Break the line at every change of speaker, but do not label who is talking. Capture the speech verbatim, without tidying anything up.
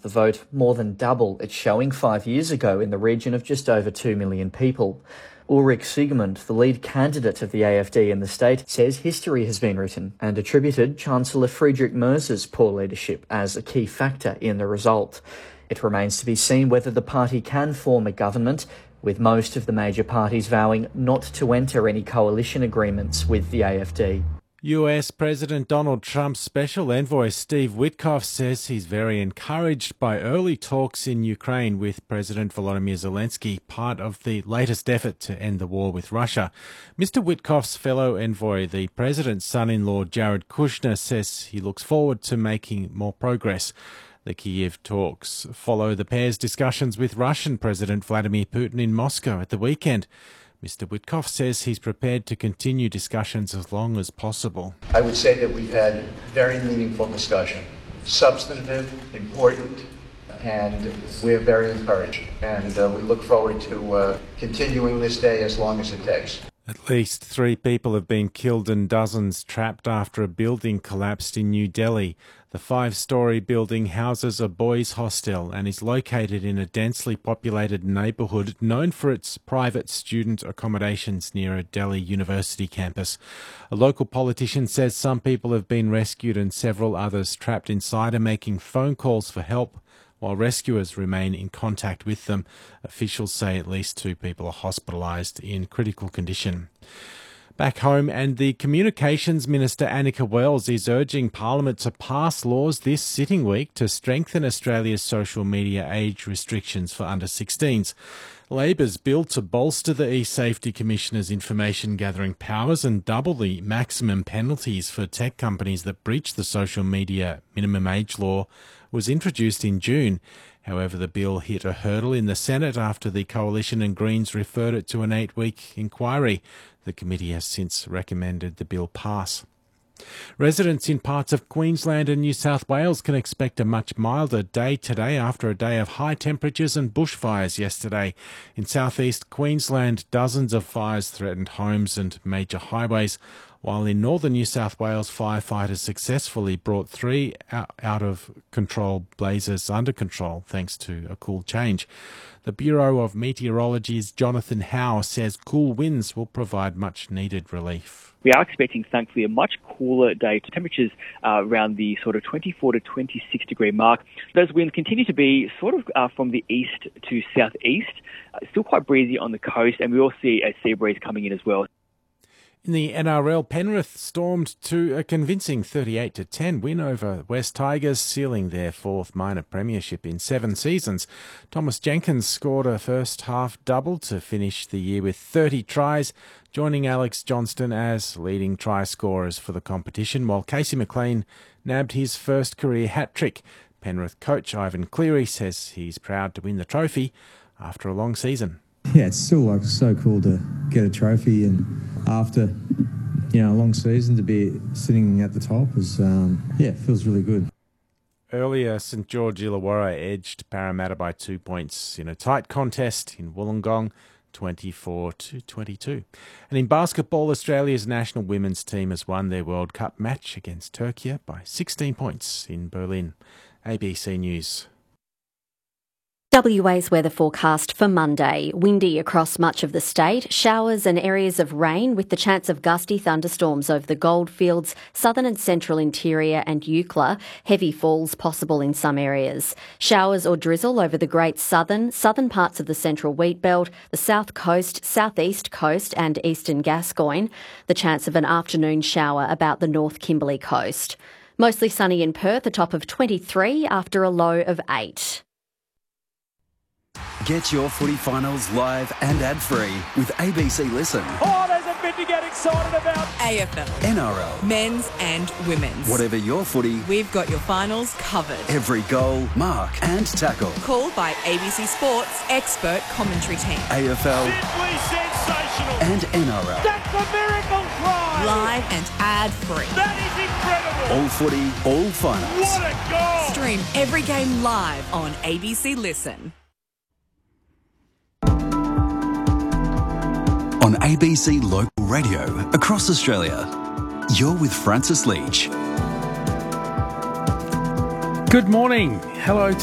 the vote more than double its showing five years ago in the region of just over two million people. Ulrich Siegmund, the lead candidate of the A F D in the state, says history has been written and attributed Chancellor Friedrich Merz's poor leadership as a key factor in the result. It remains to be seen whether the party can form a government, with most of the major parties vowing not to enter any coalition agreements with the A F D.
U S President Donald Trump's special envoy Steve Witkoff says he's very encouraged by early talks in Ukraine with President Volodymyr Zelensky, part of the latest effort to end the war with Russia. Mister Witkoff's fellow envoy, the president's son-in-law Jared Kushner, says he looks forward to making more progress. The Kyiv talks follow the pair's discussions with Russian President Vladimir Putin in Moscow at the weekend. Mister Witkoff says he's prepared to continue discussions as long as possible.
I would say that we've had very meaningful discussion, substantive, important, and we're very encouraged. And uh, we look forward to uh, continuing this day as long as it takes.
At least three people have been killed and dozens trapped after a building collapsed in New Delhi. The five-storey building houses a boys' hostel and is located in a densely populated neighbourhood known for its private student accommodations near a Delhi University campus. A local politician says some people have been rescued and several others trapped inside are making phone calls for help, while rescuers remain in contact with them. Officials say at least two people are hospitalised in critical condition. Back home, and the Communications Minister Annika Wells is urging Parliament to pass laws this sitting week to strengthen Australia's social media age restrictions for under sixteens. Labor's bill to bolster the eSafety Commissioner's information gathering powers and double the maximum penalties for tech companies that breach the social media minimum age law was introduced in June. However, the bill hit a hurdle in the Senate after the Coalition and Greens referred it to an eight-week inquiry. The committee has since recommended the bill pass. Residents in parts of Queensland and New South Wales can expect a much milder day today after a day of high temperatures and bushfires yesterday. In southeast Queensland, dozens of fires threatened homes and major highways, while in northern New South Wales, firefighters successfully brought three out-of-control blazes under control thanks to a cool change. The Bureau of Meteorology's Jonathan Howe says cool winds will provide much-needed relief.
We are expecting, thankfully, a much cooler day. Temperatures uh, around the sort of twenty-four to twenty-six degree mark. Those winds continue to be sort of uh, from the east to southeast, uh, still quite breezy on the coast, and we will see a sea breeze coming in as well.
In the N R L, Penrith stormed to a convincing thirty-eight to ten win over West Tigers, sealing their fourth minor premiership in seven seasons. Thomas Jenkins scored a first-half double to finish the year with thirty tries, joining Alex Johnston as leading try scorers for the competition, while Casey McLean nabbed his first career hat-trick. Penrith coach Ivan Cleary says he's proud to win the trophy after a long season.
Yeah, it's still like so cool to get a trophy, and after you know a long season to be sitting at the top is um, yeah, it feels really good.
Earlier, St George Illawarra edged Parramatta by two points in a tight contest in Wollongong, twenty-four to twenty-two. And in basketball, Australia's national women's team has won their World Cup match against Turkey by sixteen points in Berlin. A B C News.
W A's weather forecast for Monday. Windy across much of the state, showers and areas of rain with the chance of gusty thunderstorms over the Goldfields, southern and central interior and Eucla. Heavy falls possible in some areas. Showers or drizzle over the Great Southern, southern parts of the Central Wheatbelt, the south coast, southeast coast and eastern Gascoyne. The chance of an afternoon shower about the North Kimberley coast. Mostly sunny in Perth, a top of twenty-three after a low of eight.
Get your footy finals live and ad-free with A B C Listen.
Oh, there's a bit to get excited about.
A F L.
N R L.
Men's and women's.
Whatever your footy,
we've got your finals covered.
Every goal, mark and tackle.
Called by A B C Sports expert commentary team.
A F L.
Simply sensational.
And N R L.
That's a miracle try.
Live and ad-free.
That is incredible.
All footy, all finals.
What a goal.
Stream every game live on A B C Listen.
On A B C Local Radio across Australia, you're with Francis Leach.
Good morning. Hello